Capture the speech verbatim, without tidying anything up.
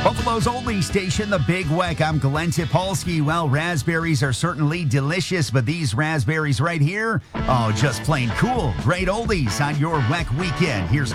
Buffalo's only station, the Big Weck. I'm Glenn Tipolsky. Well, raspberries are certainly delicious, but these raspberries right here, oh, just plain cool. Great oldies on your Weck weekend. Here's